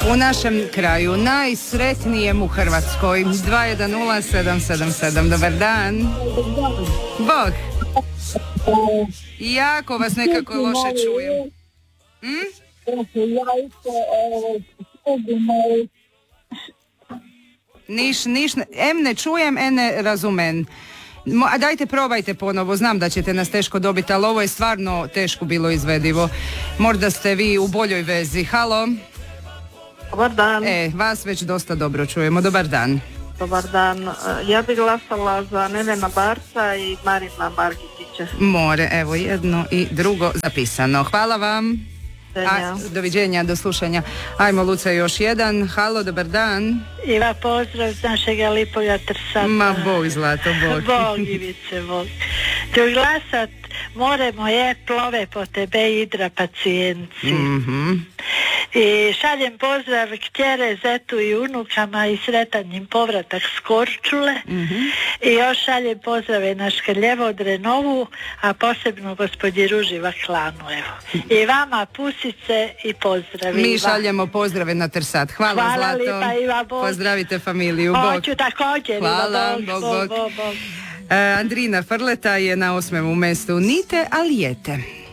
u našem kraju, najsretnijem u Hrvatskoj. 210777. Dobar dan. Bog. Jako vas nekako loše čujem. Niš, em ne čujem, em ne razumem. A dajte probajte ponovo, znam da ćete nas teško dobiti, ali ovo je stvarno teško bilo izvedivo. Možda ste vi u boljoj vezi. Halo? Dobar dan. Vas već dosta dobro čujemo. Dobar dan. Dobar dan. Ja bih glasala za Nevena Barca i Marina Margitića. More, evo jedno i drugo zapisano. Hvala vam. Doviđenja, do slušanja. Ajmo Luce još jedan. Halo, dobar dan. Iva, pozdrav z našega lipoga Trsata. Ma Bog zlato, Bog. Bog Ivice, Bog. Tu glasat more moje plove po tebe idra pacijenci. I šaljem pozdrav kćere, zetu i unukama i sretan im povratak s Korčule. I još šaljem pozdrave na Škrljevo Drenovu, a posebno gospođi Ruži Vaklanu, evo. I vama pusice i pozdravi. Mi šaljemo pozdrave na Trsat. Hvala zlato. Lipa, Iva, Bog. Pozdravite familiju. Bog. Hoću također. Hvala, Iva, Bog. Andrina Frleta je na 8. mjestu. Nite, ali jete.